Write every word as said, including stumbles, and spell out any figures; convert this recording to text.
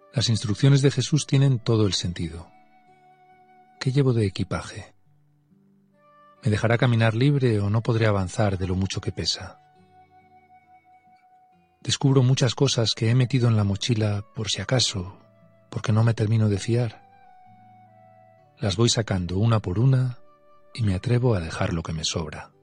Las instrucciones de Jesús tienen todo el sentido. ¿Qué llevo de equipaje? ¿Me dejará caminar libre o no podré avanzar de lo mucho que pesa? Descubro muchas cosas que he metido en la mochila por si acaso, porque no me termino de fiar. Las voy sacando una por una y me atrevo a dejar lo que me sobra.